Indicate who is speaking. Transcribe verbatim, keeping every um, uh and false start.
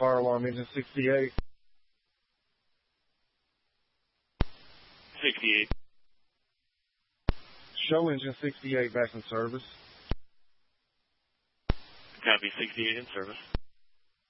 Speaker 1: fire alarm engine sixty-eight.
Speaker 2: sixty-eight.
Speaker 1: Show engine sixty-eight back in service.
Speaker 2: Copy, sixty-eight in service.